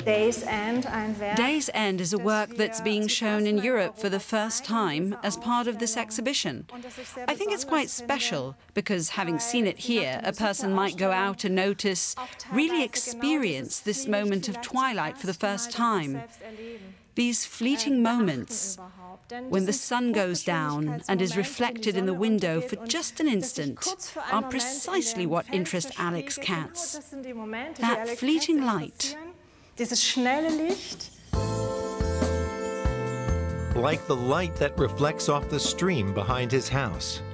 Days End, ein Werk. Days End is a work that's being shown in Europe for the first time as part of this exhibition. I think it's quite special because, having seen it here, a person might go out and notice, really experience this moment of twilight for the first time. These fleeting moments, when the sun goes down and is reflected in the window for just an instant, are precisely what interest Alex Katz. That fleeting light. Dieses schnelle Licht. Like the light that reflects off the stream behind his house.